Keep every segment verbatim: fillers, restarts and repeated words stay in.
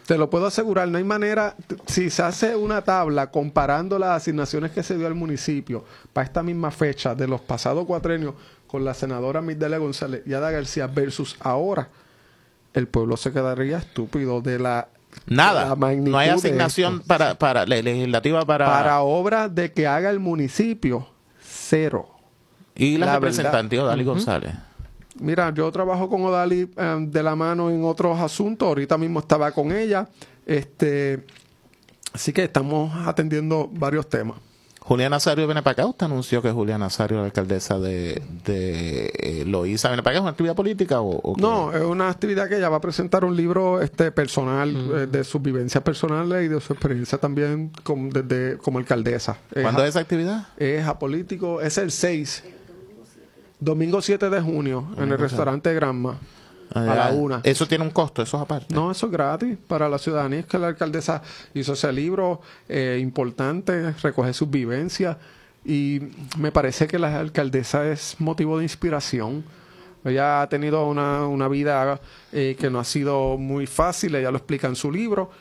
te lo puedo asegurar, no hay manera, si se hace una tabla comparando las asignaciones que se dio al municipio para esta misma fecha de los pasados cuatrenios con la senadora Migdalia González y Ada García versus ahora, el pueblo se quedaría estúpido de la Nada, la no hay asignación para, para legislativa para... Para obras de que haga el municipio, cero. Y la, la representante Odalis uh-huh. González. Mira, yo trabajo con Odalis um, de la mano en otros asuntos. Ahorita mismo estaba con ella. Este, así que estamos atendiendo varios temas. Julián Nazario viene para acá. ¿Usted anunció que Julián Nazario, la alcaldesa de, de eh, Loíza, viene para acá? ¿Es una actividad política? O, o no, es una actividad que ella va a presentar un libro este personal, mm. eh, de sus vivencias personales y de su experiencia también como, desde, como alcaldesa. ¿Cuándo es esa actividad? Es apolítico, es el seis. Domingo siete de junio, domingo en el restaurante Granma, ah, a la una. ¿Eso tiene un costo? ¿Eso es aparte? No, eso es gratis para la ciudadanía. Es que la alcaldesa hizo ese libro eh, importante, recoge sus vivencias y me parece que la alcaldesa es motivo de inspiración. Ella ha tenido una, una vida eh, que no ha sido muy fácil, ella lo explica en su libro,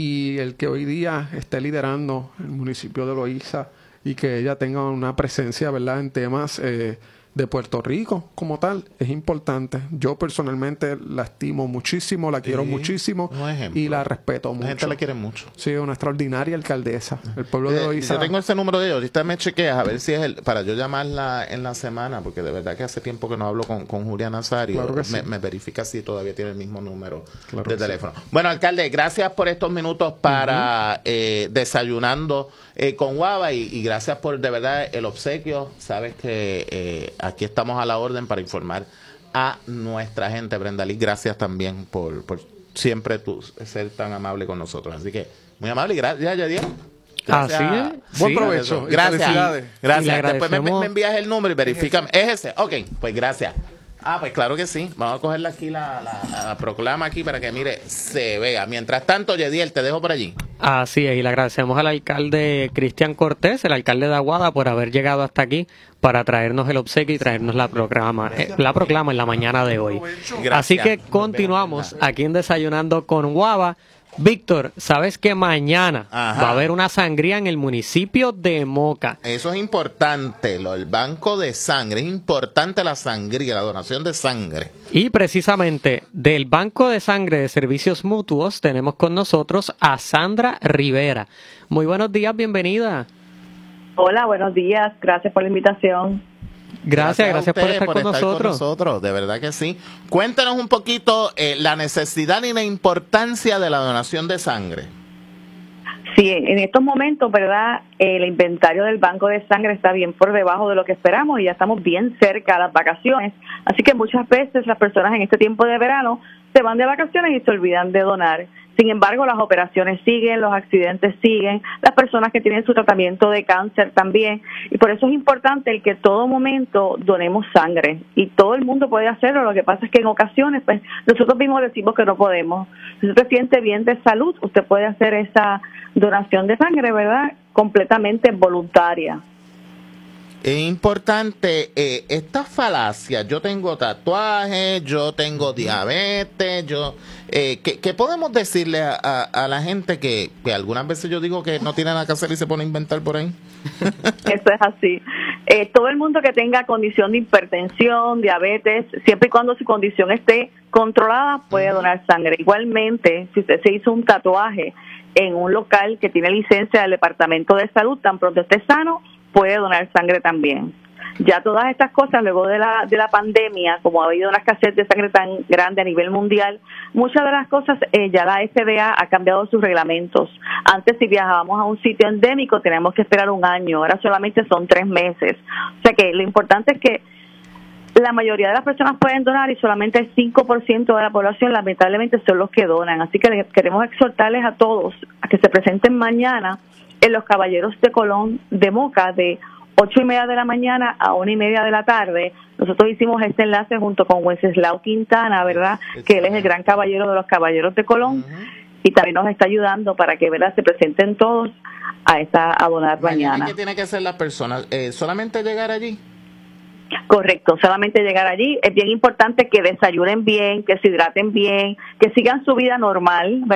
y el que hoy día esté liderando el municipio de Loíza y que ella tenga una presencia, ¿verdad?, en temas eh, de Puerto Rico como tal, es importante. Yo personalmente la estimo muchísimo, la quiero sí, muchísimo y la respeto mucho. La gente la quiere mucho. Sí, una extraordinaria alcaldesa. El pueblo de Loíza. Yo tengo ese número de ella, ahorita me chequeas a ver si es el, para yo llamarla en la semana, porque de verdad que hace tiempo que no hablo con, con Julián Nazario. Claro que me, sí. me verifica si todavía tiene el mismo número claro de teléfono. Sí. Bueno, alcalde, gracias por estos minutos para uh-huh. eh, desayunando eh, con Guava y, y gracias por de verdad el obsequio. Sabes que eh, aquí estamos a la orden para informar a nuestra gente. Brenda Lee, gracias también por, por siempre tú ser tan amable con nosotros. Así que, muy amable y gracias, Yadiel. Así es. Buen provecho. Sí. Gracias. Felicidades. Gracias. Después me, me envías el número y verifícame. ¿Es ese? Ok, pues gracias. Ah, pues claro que sí. Vamos a cogerle aquí la, la, la proclama aquí para que, mire, se vea. Mientras tanto, Yediel, te dejo por allí. Así es, y le agradecemos al alcalde Cristian Cortés, el alcalde de Aguada, por haber llegado hasta aquí para traernos el obsequio y traernos la proclama, eh, la proclama en la mañana de hoy. Gracias. Así que continuamos aquí en Desayunando con Guava. Víctor, ¿sabes que mañana Ajá. va a haber una sangría en el municipio de Moca? Eso es importante, lo, el banco de sangre, es importante la sangría, la donación de sangre. Y precisamente del Banco de Sangre de Servicios Mutuos tenemos con nosotros a Sandra Rivera. Muy buenos días, bienvenida. Hola, buenos días, gracias por la invitación. Gracias, gracias, gracias por estar, por con, estar nosotros. con nosotros. De verdad que sí. Cuéntanos un poquito eh, la necesidad y la importancia de la donación de sangre. Sí, en estos momentos, ¿verdad? El inventario del banco de sangre está bien por debajo de lo que esperamos y ya estamos bien cerca de las vacaciones. Así que muchas veces las personas en este tiempo de verano se van de vacaciones y se olvidan de donar. Sin embargo, las operaciones siguen, los accidentes siguen, las personas que tienen su tratamiento de cáncer también. Y por eso es importante el que todo momento donemos sangre. Y todo el mundo puede hacerlo. Lo que pasa es que en ocasiones, pues, nosotros mismos decimos que no podemos. Si usted se siente bien de salud, usted puede hacer esa donación de sangre, ¿verdad? Completamente voluntaria. Es importante eh, esta falacia. Yo tengo tatuajes, yo tengo diabetes, yo eh, ¿qué, ¿qué podemos decirle a, a, a la gente que, que algunas veces yo digo que no tiene nada que hacer y se pone a inventar por ahí? Eso es así. Eh, todo el mundo que tenga condición de hipertensión, diabetes, siempre y cuando su condición esté controlada, puede uh-huh. donar sangre. Igualmente, si usted se hizo un tatuaje en un local que tiene licencia del Departamento de Salud, tan pronto esté sano, puede donar sangre también. Ya todas estas cosas, luego de la de la pandemia, como ha habido una escasez de sangre tan grande a nivel mundial, muchas de las cosas, eh, ya la F D A ha cambiado sus reglamentos. Antes, si viajábamos a un sitio endémico, teníamos que esperar un año, ahora solamente son tres meses. O sea que lo importante es que la mayoría de las personas pueden donar y solamente el cinco por ciento de la población lamentablemente son los que donan. Así que queremos exhortarles a todos a que se presenten mañana en los Caballeros de Colón de Moca de ocho y media de la mañana a una y media de la tarde. Nosotros hicimos este enlace junto con Wenceslao Quintana, ¿verdad? Que él es el gran caballero de los Caballeros de Colón uh-huh. y también nos está ayudando para que, ¿verdad?, se presenten todos a esta a donar mañana. ¿Qué tiene que hacer la persona? Eh, ¿Solamente llegar allí? Correcto, solamente llegar allí. Es bien importante que desayunen bien, que se hidraten bien, que sigan su vida normal, ¿verdad?